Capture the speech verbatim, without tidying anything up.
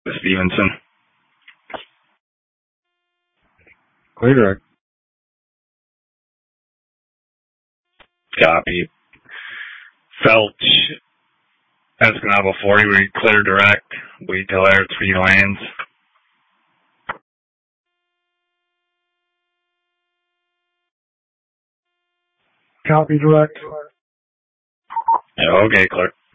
Stevenson. Clear direct. Copy. Felch, Escanaba forty, we clear direct. Wait till air three lands. Copy direct. Yeah, okay, clear.